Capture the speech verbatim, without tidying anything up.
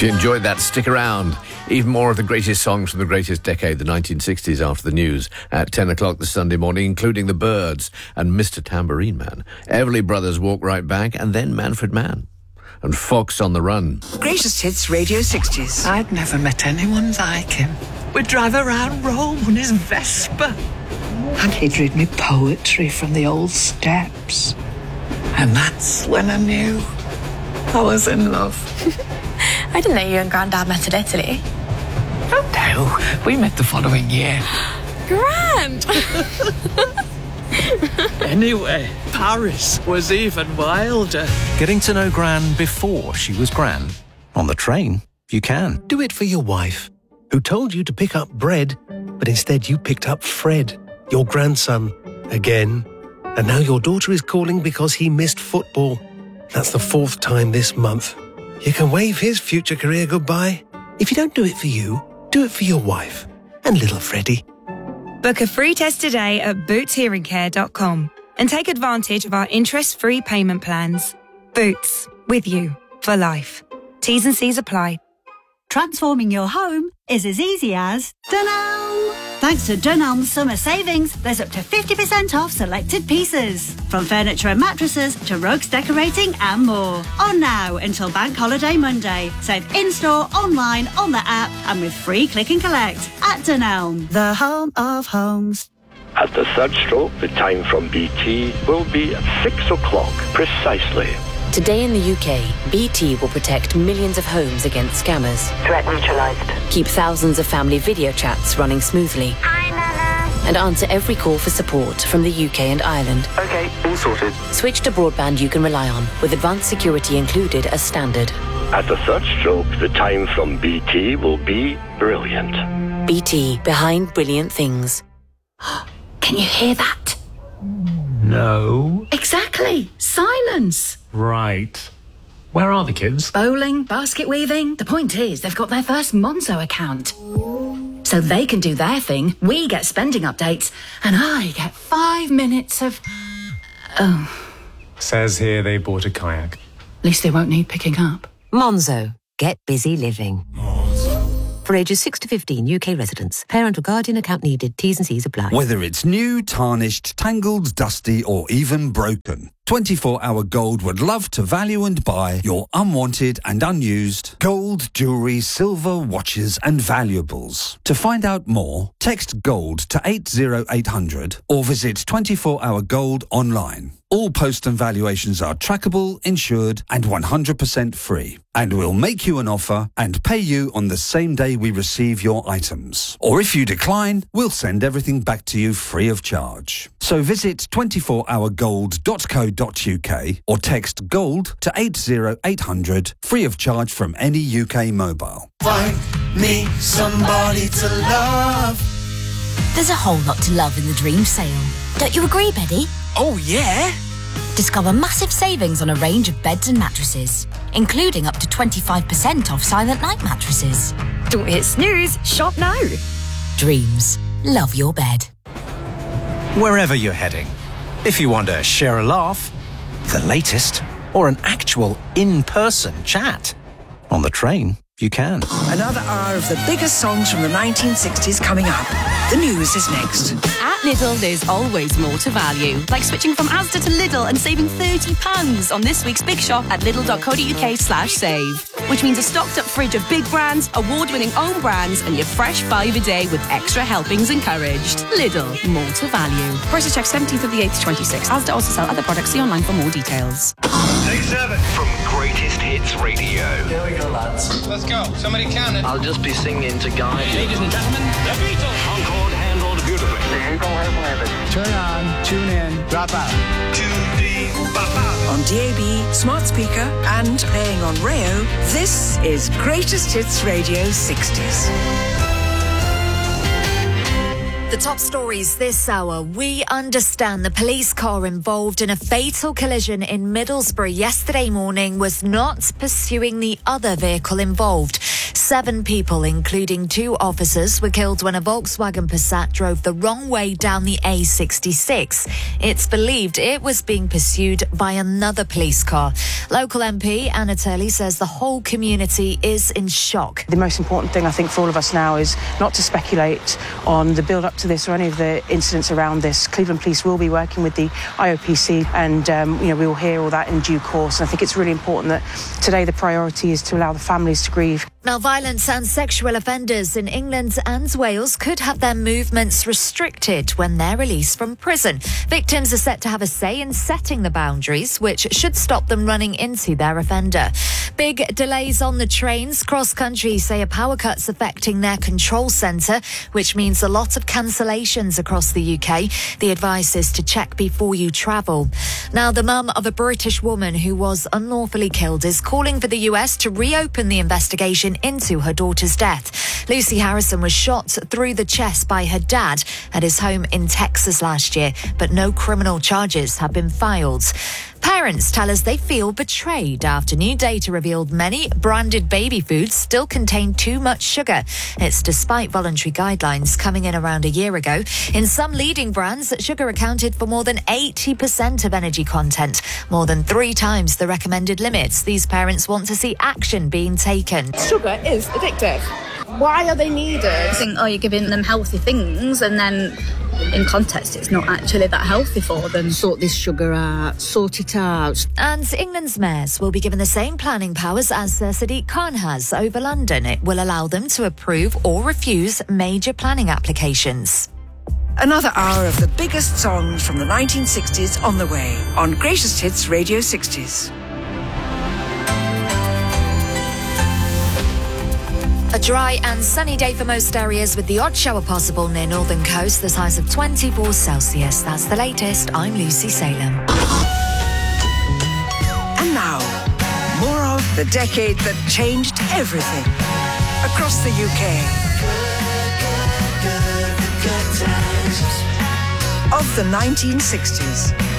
If you enjoyed that, stick around. Even more of the greatest songs from the greatest decade, the nineteen sixties, after the news at ten o'clock this Sunday morning, including The Byrds and Mister Tambourine Man. Everly Brothers, Walk Right Back, and then Manfred Mann and Fox on the Run. Greatest Hits Radio sixties. I'd never met anyone like him. We'd drive around Rome on his Vespa. And he'd read me poetry from the old steps. And that's when I knew I was in love. I didn't know you and Grandad met in Italy. Oh no, we met the following year. Grand! Anyway, Paris was even wilder. Getting to know Gran before she was Gran. On the train, you can. Do it for your wife, who told you to pick up bread, but instead you picked up Fred, your grandson, again. And now your daughter is calling because he missed football. That's the fourth time this month. You can wave his future career goodbye. If you don't do it for you, do it for your wife and little Freddie. Book a free test today at boots hearing care dot com and take advantage of our interest-free payment plans. Boots, with you for life. T's and C's apply. Transforming your home is as easy as Dunelm. Thanks to Dunelm's summer savings, there's up to fifty percent off selected pieces. From furniture and mattresses to rugs, decorating and more. On now until Bank Holiday Monday. Save in-store, online, on the app and with free click and collect at Dunelm, the home of homes. At the third stroke, the time from B T will be at six o'clock precisely. Today in the U K, B T will protect millions of homes against scammers. Threat neutralised. Keep thousands of family video chats running smoothly. Hi, Nana. And answer every call for support from the U K and Ireland. Okay, all sorted. Switch to broadband you can rely on, with advanced security included as standard. At the third stroke, the time from B T will be brilliant. B T, behind brilliant things. Can you hear that? No. Exactly. Silence. Right. Where are the kids? Bowling, basket weaving. The point is, they've got their first Monzo account. So they can do their thing, we get spending updates, and I get five minutes of... Oh. Says here they bought a kayak. At least they won't need picking up. Monzo. Get busy living. For ages six to fifteen, U K residents. Parent or guardian account needed. T's and C's apply. Whether it's new, tarnished, tangled, dusty or even broken, twenty-four hour Gold would love to value and buy your unwanted and unused gold, jewellery, silver, watches and valuables. To find out more, text GOLD to eight oh eight hundred or visit twenty-four hour gold online. All post and valuations are trackable, insured and one hundred percent free. And we'll make you an offer and pay you on the same day we receive your items. Or if you decline, we'll send everything back to you free of charge. So visit twenty-four hour gold dot co dot uk or text GOLD to eight oh eight hundred, free of charge from any U K mobile. Find me somebody to love. There's a whole lot to love in the Dream Sale. Don't you agree, Betty? Oh, yeah? Discover massive savings on a range of beds and mattresses, including up to twenty-five percent off Silent Night mattresses. Don't hit snooze, shop now. Dreams. Love your bed. Wherever you're heading, if you want to share a laugh, the latest, or an actual in-person chat, on the train, you can. Another hour of the biggest songs from the nineteen sixties coming up. The news is next. At Lidl, there's always more to value. Like switching from Asda to Lidl and saving thirty pounds on this week's big shop at lidl dot co dot uk slash save. Which means a stocked up fridge of big brands, award-winning own brands, and your fresh five a day with extra helpings encouraged. Lidl, more to value. Prices check seventeenth of the eighth to twenty-sixth. Asda also sell other products. See online for more details. Take seven from Greatest Hits Radio. Here we go, lads. Let's go. Somebody count it. I'll just be singing to guide you. Ladies and gentlemen, the Beatles. Concord handled beautifully. Turn on, tune in, drop out. Tune in, drop out. On D A B, smart speaker, and playing on Rayo, this is Greatest Hits Radio sixties. The top stories this hour. We understand the police car involved in a fatal collision in Middlesbrough yesterday morning was not pursuing the other vehicle involved. Seven people, including two officers, were killed when a Volkswagen Passat drove the wrong way down the A sixty-six. It's believed it was being pursued by another police car. Local M P Anna Turley says the whole community is in shock. The most important thing, I think, for all of us now is not to speculate on the build-up to this or any of the incidents around this. Cleveland Police will be working with the I O P C and, um, you know, we will hear all that in due course. And I think it's really important that today the priority is to allow the families to grieve. Now, violence and sexual offenders in England and Wales could have their movements restricted when they're released from prison. Victims are set to have a say in setting the boundaries, which should stop them running into their offender. Big delays on the trains. Cross Country say a power cut's affecting their control centre, which means a lot of cancellations across the U K. The advice is to check before you travel. Now, the mum of a British woman who was unlawfully killed is calling for the U S to reopen the investigation into her daughter's death. Lucy Harrison was shot through the chest by her dad at his home in Texas last year, but no criminal charges have been filed. Parents tell us they feel betrayed after new data revealed many branded baby foods still contain too much sugar. It's despite voluntary guidelines coming in around a year ago. In some leading brands, sugar accounted for more than eighty percent of energy content, more than three times the recommended limits. These parents want to see action being taken. Sugar is addictive. Why are they needed? I think, oh, you're giving them healthy things, and then in context, it's not actually that healthy for them. Sort this sugar out, sort it out. And England's mayors will be given the same planning powers as Sir Sadiq Khan has over London. It will allow them to approve or refuse major planning applications. Another hour of the biggest songs from the nineteen sixties on the way on Greatest Hits Radio sixties. A dry and sunny day for most areas with the odd shower possible near northern coast, the highs of twenty-four Celsius. That's the latest. I'm Lucy Salem. And now, more of the decade that changed everything across the U K. Of the nineteen sixties.